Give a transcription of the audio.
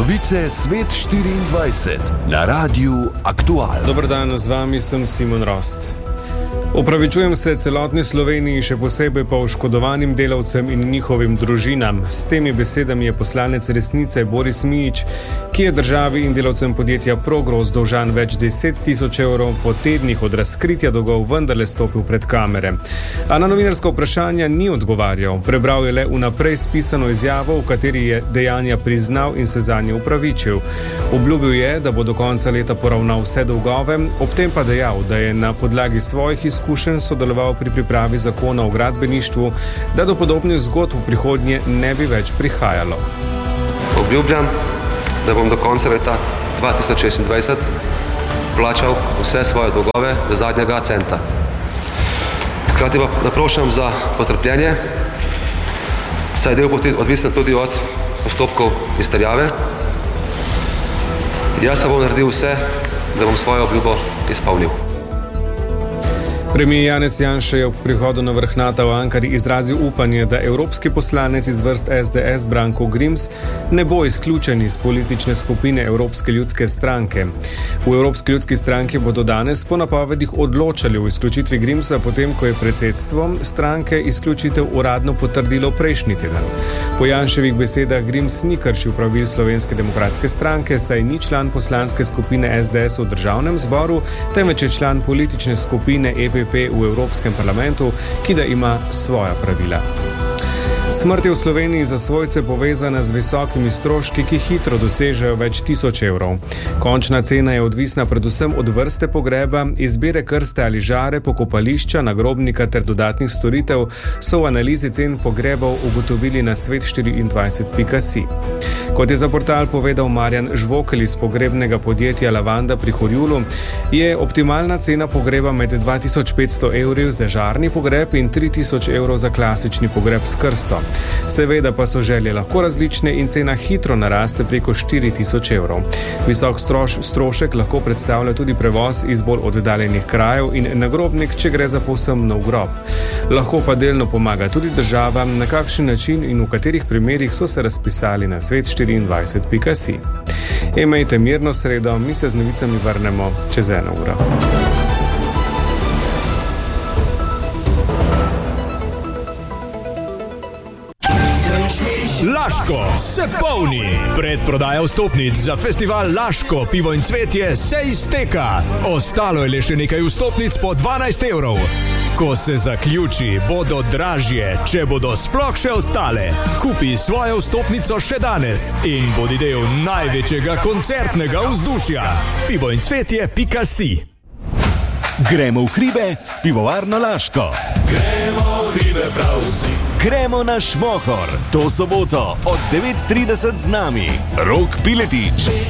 Novice Svet 24 na Radiu Aktual. Dober dan, z vami sem Simon Rosc. Opravičujem se celotni Sloveniji, še posebej pa oškodovanim delavcem in njihovim družinam. S temi besedami je poslanec Resnice Boris Mijić, ki je državi in delavcem podjetja Progros dolžan več 10 000 evrov, po tednih od razkritja dolgov vendarle stopil pred kamere. A na novinarska vprašanja ni odgovarjal. Prebral je le vnaprej spisano izjavo, v kateri je dejanja priznal in se zanje upravičil. Obljubil je, da bo do konca leta poravnal vse dolgove, ob tem pa dejal, da je na podlagi svojih izkušenj sodeloval pri pripravi zakona o gradbeništvu, da do podobnih zgodb v prihodnje ne bi več prihajalo. Obljubljam, da bom do konca leta 2026 plačal vse svoje dolgove do zadnjega centa. Hkrati pa naprošam za potrpljenje, saj del bo odvisen tudi od postopkov izterjave. Jaz pa bom naredil vse, da bom svojo obljubo izpolnil. Premijer Janez Janša je ob prihodu na vrh Nata v Ankari izrazil upanje, da evropski poslanec iz vrst SDS Branko Grims ne bo izključen iz politične skupine Evropske ljudske stranke. V Evropski ljudski stranki bodo danes po napovedih odločali o izključitvi Grimsa, potem ko je predsedstvo stranke izključitev uradno potrdilo prejšnji teden. Po Janševih besedah Grims ni kršil pravil Slovenske demokratske stranke, saj ni član poslanske skupine SDS v državnem zboru, temveč je član politične skupine EPP v Evropskem parlamentu, ki da ima svoja pravila. Smrt je v Sloveniji za svojce povezana z visokimi stroški, ki hitro dosežejo več 1000 evrov. Končna cena je odvisna predvsem od vrste pogreba, izbire krste ali žare, pokopališča, nagrobnika ter dodatnih storitev, so v analizi cen pogrebov ugotovili na svet24.si. Kot je za portal povedal Marjan Žvokelj iz pogrebnega podjetja Lavanda pri Horjulu, je optimalna cena pogreba med 2500 evri za žarni pogreb in 3000 evrov za klasični pogreb s krsto. Seveda pa so želje lahko različne in cena hitro naraste preko 4000 evrov. Visok strošek lahko predstavlja tudi prevoz iz bolj oddaljenih krajev in nagrobnik, če gre za povsem nov grob. Lahko pa delno pomaga tudi država, na kakšen način in v katerih primerih so se razpisali na svet24.si. Imejte mirno sredo, mi se z novicami vrnemo čez 1 uro. Laško se polni. Predprodaja vstopnic za festival Laško, pivo in cvetje se izteka. Ostalo je le še nekaj vstopnic po 12 evrov. Ko se zaključi, bodo dražje, če bodo sploh še ostale. Kupi svojo vstopnico še danes in bodi del največjega koncertnega vzdušja. pivoincvetje.si. Gremo v hribe s pivovarno Laško. Gremo v hribe prav vsi. Gremo na Šmohor to soboto od 9:30 z nami Rok Piletič.